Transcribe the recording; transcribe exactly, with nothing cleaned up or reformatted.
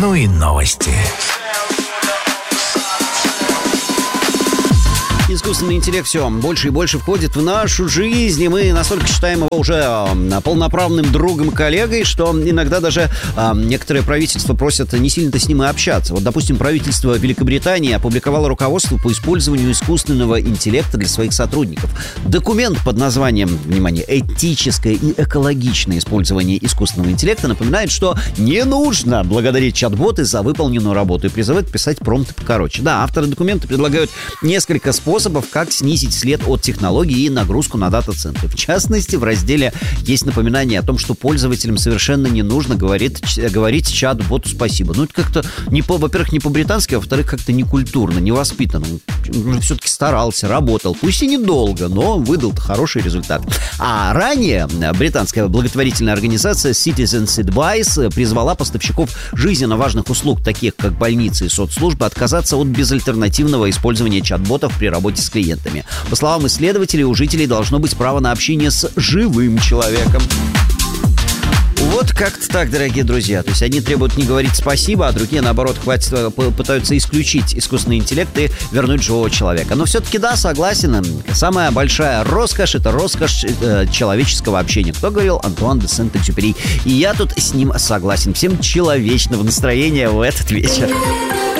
Ну и новости. Искусственный интеллект все больше и больше входит в нашу жизнь, и мы настолько считаем его уже э, полноправным другом и коллегой, что иногда даже э, некоторые правительства просят не сильно-то с ним и общаться. Вот, допустим, правительство Великобритании опубликовало руководство по использованию искусственного интеллекта для своих сотрудников. Документ под названием, внимание, «Этическое и экологичное использование искусственного интеллекта» напоминает, что не нужно благодарить чат-боты за выполненную работу и призывает писать промпты покороче. Да, авторы документа предлагают несколько способов, как снизить след от технологий и нагрузку на дата-центры. В частности, в разделе есть напоминание о том, что пользователям совершенно не нужно говорить, говорить чат-боту спасибо. Ну, это как-то, не по, во-первых, не по-британски, а во-вторых, как-то некультурно, невоспитанно. Он все-таки старался, работал. Пусть и недолго, но выдал хороший результат. А ранее британская благотворительная организация Citizens Advice призвала поставщиков жизненно важных услуг, таких как больницы и соцслужбы, отказаться от безальтернативного использования чат-ботов при работе с клиентами. По словам исследователей, у жителей должно быть право на общение с живым человеком. Вот как-то так, дорогие друзья. То есть одни требуют не говорить спасибо, а другие, наоборот, хватит, пытаются исключить искусственный интеллект и вернуть живого человека. Но все-таки, да, согласен. Самая большая роскошь — это роскошь э, человеческого общения. Кто говорил? Антуан де Сент-Экзюпери. И я тут с ним согласен. Всем человечного настроения в этот вечер.